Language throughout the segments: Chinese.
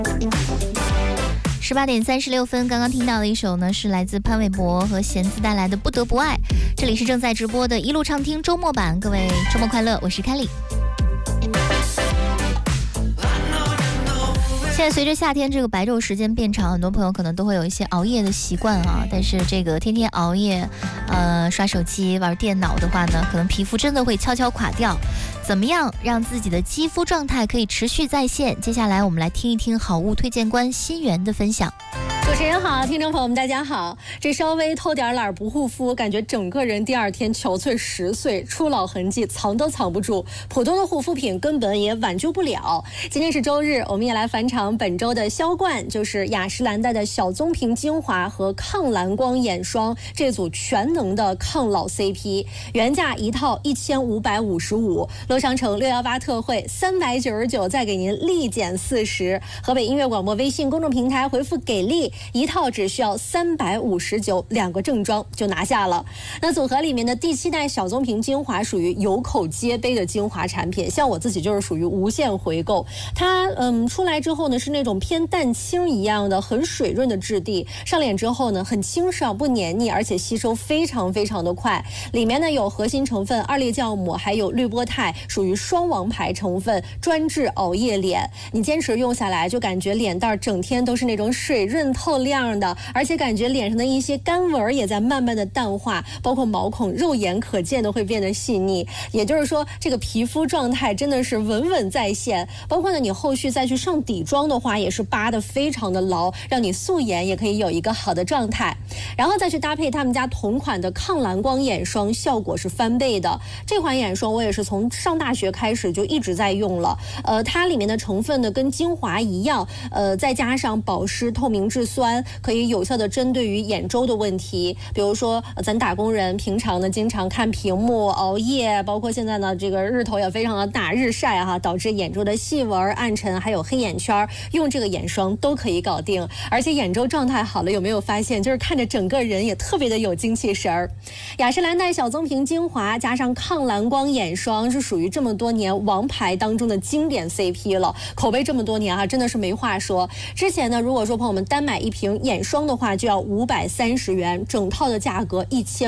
18:36，刚刚听到的一首呢，是来自潘玮柏和弦子带来的《不得不爱》。这里是正在直播的一路畅听周末版，各位周末快乐，我是凯莉。现在随着夏天这个白昼时间变长，很多朋友可能都会有一些熬夜的习惯啊。但是这个天天熬夜，刷手机、玩电脑的话呢，可能皮肤真的会悄悄垮掉。怎么样让自己的肌肤状态可以持续在线？接下来我们来听一听好物推荐官新源的分享。 主持人好，听众朋友们大家好。这稍微偷点懒不护肤，感觉整个人第二天憔悴10岁，初老痕迹藏都藏不住，普通的护肤品根本也挽救不了。今天是周日，我们也来返场本周的销冠，就是雅诗兰黛的小棕瓶精华和抗蓝光眼霜这组全能的抗老 CP， 原价一套1555，乐商城618特惠399，再给您立减40。河北音乐广播微信公众平台回复给力，一套只需要359，两个正装就拿下了。那组合里面的第7代小棕瓶精华属于有口皆碑的精华产品，像我自己就是属于无限回购。它出来之后呢，是那种偏淡青一样的很水润的质地，上脸之后呢很清爽不黏腻，而且吸收非常非常的快。里面呢有核心成分2裂酵母，还有滤波肽，属于双王牌成分，专治熬夜脸。你坚持用下来，就感觉脸蛋整天都是那种水润透亮的，而且感觉脸上的一些干纹也在慢慢的淡化，包括毛孔肉眼可见的会变得细腻。也就是说，这个皮肤状态真的是稳稳在线。包括呢，你后续再去上底妆的话，也是扒得非常的牢，让你素颜也可以有一个好的状态。然后再去搭配他们家同款的抗蓝光眼霜，效果是翻倍的。这款眼霜我也是从上大学开始就一直在用了。它里面的成分呢跟精华一样，再加上保湿、透明质酸，可以有效的针对于眼周的问题。比如说咱打工人平常呢经常看屏幕熬夜，包括现在呢这个日头也非常的大，日晒哈，导致眼周的细纹、暗沉还有黑眼圈，用这个眼霜都可以搞定。而且眼周状态好了，有没有发现就是看着整个人也特别的有精气神儿？雅诗兰黛小棕瓶精华加上抗蓝光眼霜是属于这么多年王牌当中的经典 CP 了，口碑这么多年啊，真的是没话说。之前呢，如果说朋友们单买一瓶眼霜的话，就要530元，整套的价格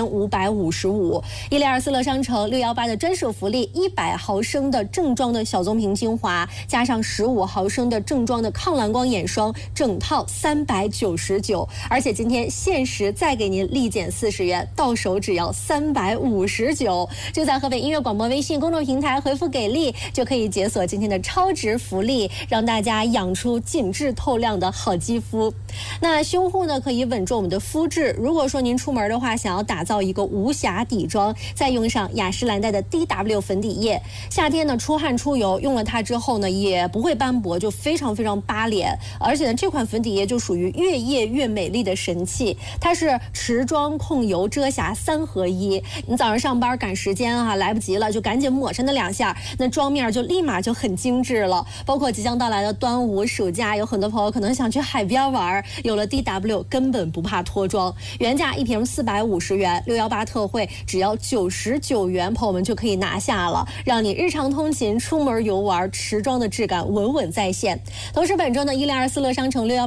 1555。124乐商城618的专属福利，100毫升的正装的小棕瓶精华，加上15毫升的正装的抗蓝光眼霜，整套399。而且今天限时再给您立减40元，到手只要359。就在河北音乐广播微信公众平台回复给力，就可以解锁今天的超值福利，让大家养出紧致透亮的好肌肤。那修护呢，可以稳住我们的肤质。如果说您出门的话，想要打造一个无瑕底妆，再用上雅诗兰黛的 DW 粉底液，夏天呢出汗出油，用了它之后呢，也不会斑驳，就非常非常扒脸。而且呢，这款粉底液就属于越液越美丽的神器，它是持妆控油遮瑕3合1。你早上上班赶时间啊，来不及了就赶紧抹上那2下，那妆面就立马就很精致了。包括即将到来的端午暑假，有很多朋友可能想去海边玩，有了 DW 根本不怕脱妆。原价一瓶450元，618特惠只要99元，朋友们就可以拿下了，让你日常通勤、出门游玩，持妆的质感稳稳在线。同时本周呢，1024乐商城618